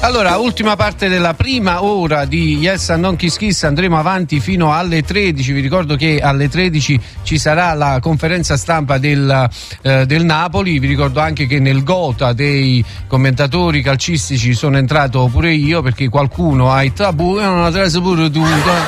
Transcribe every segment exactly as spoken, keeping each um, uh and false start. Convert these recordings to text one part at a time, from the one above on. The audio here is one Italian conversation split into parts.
Allora, ultima parte della prima ora di Yes and Non Kiss Kiss, andremo avanti fino alle tredici. Vi ricordo che alle tredici ci sarà la conferenza stampa del, eh, del Napoli. Vi ricordo anche che nel gota dei commentatori calcistici sono entrato pure io, perché qualcuno ha il tabù e non ha preso pure tu.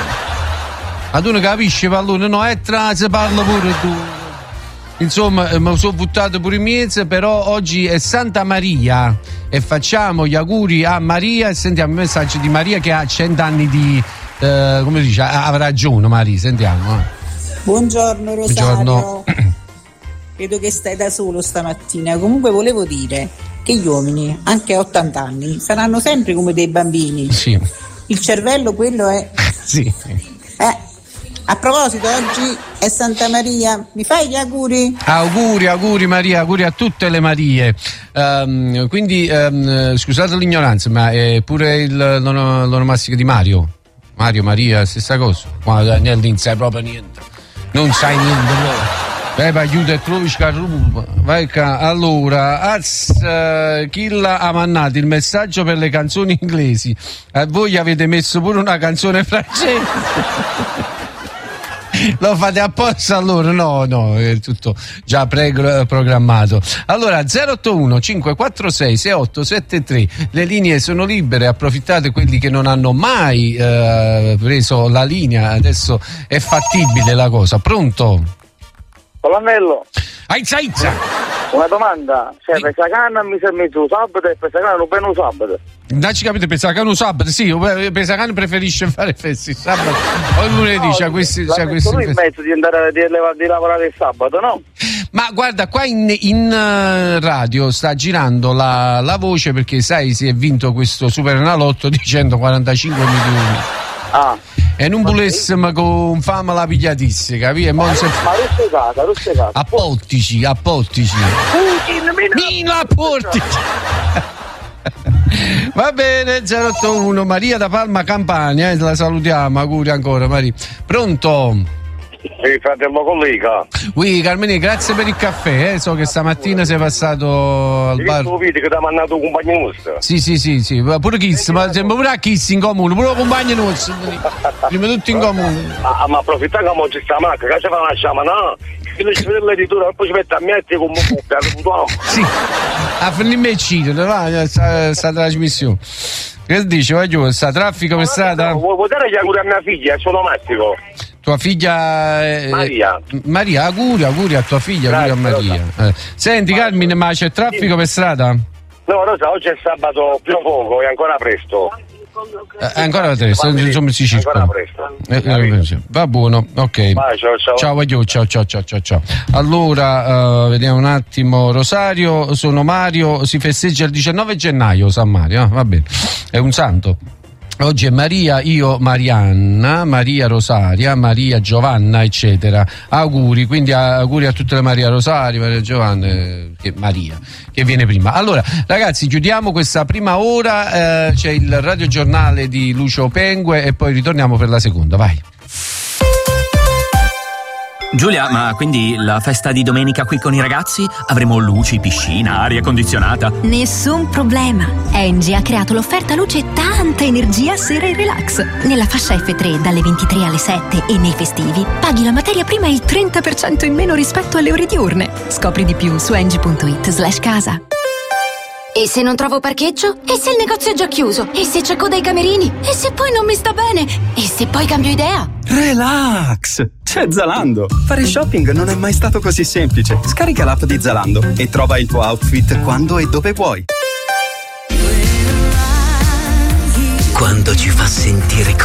Ma tu non capisci pallone? No, è trase, parla pure tu. Insomma, eh, mi sono buttato pure in mezzo, però oggi è Santa Maria e facciamo gli auguri a Maria e sentiamo il messaggio di Maria che ha cento anni di, eh, come dice, ha ragione Maria, sentiamo. Eh. Buongiorno Rosario. Buongiorno. Vedo che stai da solo stamattina, comunque volevo dire che gli uomini, anche a ottanta anni, saranno sempre come dei bambini. Sì. Il cervello quello è... Sì. Eh. A proposito, oggi è Santa Maria, mi fai gli auguri? Auguri, auguri Maria, auguri a tutte le Marie. Um, quindi, um, scusate l'ignoranza, ma è pure il, l'onomastico di Mario? Mario, Maria, stessa cosa? Guarda, non sai proprio niente. Non sai niente. Vai, vai, aiuta e trovica ruba. Vai ca. Allora, az, uh, Killa ha mandato il messaggio per le canzoni inglesi. E voi avete messo pure una canzone francese. Lo fate apposta allora? No, no, è tutto già pre-programmato. Allora, zero otto uno cinque quattro sei sei otto sette tre, le linee sono libere, approfittate quelli che non hanno mai eh, preso la linea, adesso è fattibile la cosa. Pronto? Colonnello. Aizza, aizza. Una domanda, cioè per la canna mi sei messo sabato e per la canna non bene sabato. Non ci capite, per la canna un sabato, sì, per la canna preferisce fare festi sabato o lunedì, c'ha questi, c'ha questi lui in mezzo di andare di, di lavorare il sabato, no? Ma guarda, qua in, in uh, radio sta girando la, la voce, perché sai, si è vinto questo Super Enalotto di centoquarantacinque milioni. Ah. E non volessimo con fama la pigliatisse, capì? Ma russecata, russecata. A Pottici, a Pottici. Mina a Pottici. Va bene, zero otto uno, Maria da Palma Campania, eh, la salutiamo, auguri ancora Maria. Pronto? Sì, fratello collega. Oui, Carmine, grazie per il caffè, eh. So che stamattina sei passato al bar. Tu vedi che ti ha mandato un compagno nostro. Sì, sì, sì, sì, pure Kiss, ma sembra pure a Kiss in comune, pure un compagno nostro. Prima tutto in comune. Ma, ma approfittando che oggi sta macchina, che ci fa una sciama, no? Che ci vede l'editura, poi ci mette a mettere come un po'. Sì, a finire il cito, va, sta, sta trasmissione. Che dice, voglio, sta traffico per strada? Vuoi dare gli auguri a mia figlia, sono mastico. Tua figlia eh, Maria. Maria, auguri, auguri a tua figlia, grazie, auguri a Maria. Eh. Senti Carmine, ma c'è traffico sì. per strada? No, Rosa, oggi è sabato più poco, è ancora presto. Eh, ancora presto, insomma si circola. Ancora presto. Eh, va buono, ok. Vai, ciao, ciao. Ciao, voglio, ciao, ciao, ciao, ciao, ciao. Allora, uh, vediamo un attimo. Rosario, sono Mario, si festeggia il diciannove gennaio, San Mario, eh? Va bene. È un santo. Oggi è Maria, io Marianna, Maria Rosaria, Maria Giovanna, eccetera. Auguri, quindi auguri a tutte le Maria Rosaria, Maria Giovanna, eh, che Maria, che viene prima. Allora, ragazzi, chiudiamo questa prima ora, eh, c'è il radiogiornale di Lucio Pengue e poi ritorniamo per la seconda, vai. Giulia, ma quindi la festa di domenica qui con i ragazzi? Avremo luci, piscina, aria condizionata? Nessun problema. Engie ha creato l'offerta luce tanta energia sera e relax. Nella fascia F tre dalle ventitré alle sette e nei festivi paghi la materia prima il trenta per cento in meno rispetto alle ore diurne. Scopri di più su engie punto it slash casa. E se non trovo parcheggio? E se il negozio è già chiuso? E se c'è coda ai camerini? E se poi non mi sta bene? E se poi cambio idea? Relax! C'è Zalando! Fare shopping non è mai stato così semplice. Scarica l'app di Zalando e trova il tuo outfit quando e dove vuoi. Quando ci fa sentire